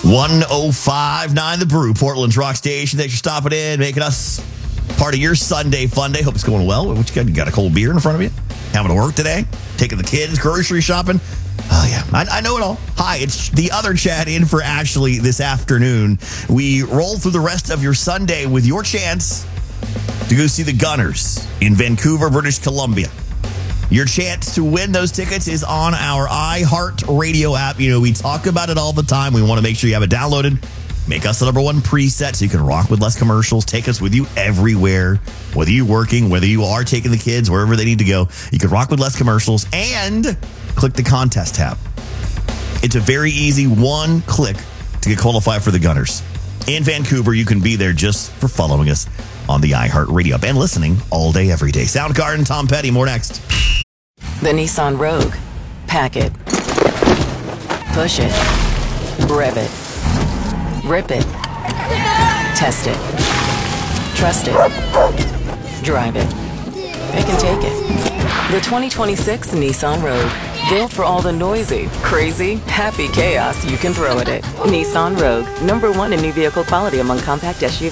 105.9 The Brew, Portland's rock station. Thanks for stopping in, making us part of your Sunday fun day. Hope it's going well. What you got? You got a cold beer in front of you? Having to work today? Taking the kids grocery shopping? Oh, yeah. I know it all. Hi, it's the other Chad in for Ashley this afternoon. We roll through the rest of your Sunday with your chance to go see the Gunners in Vancouver, British Columbia. Your chance to win those tickets is on our iHeartRadio app. You know, we talk about it all the time. We want to make sure you have it downloaded. Make us the number one preset so you can rock with less commercials. Take us with you everywhere. Whether you're working, whether you are taking the kids, wherever they need to go, you can rock with less commercials and click the contest tab. It's a very easy one click to get qualified for the Gunners. In Vancouver, you can be there just for following us on the iHeartRadio app and listening all day, every day. Soundgarden, Tom Petty, more next. The Nissan Rogue. Pack it. Push it. Rev it. Rip it. Test it. Trust it. Drive it. It can take it. The 2026 Nissan Rogue. Built for all the noisy, crazy, happy chaos you can throw at it. Nissan Rogue. #1 in new vehicle quality among compact SUVs.